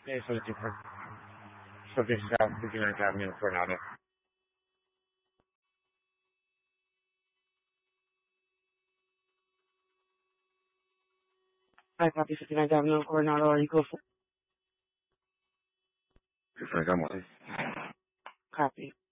Hey, so looking for subject South 59th Avenue, Coronado. Hi, copy 59th Avenue, Coronado. Are you close? 59th Avenue. Copy.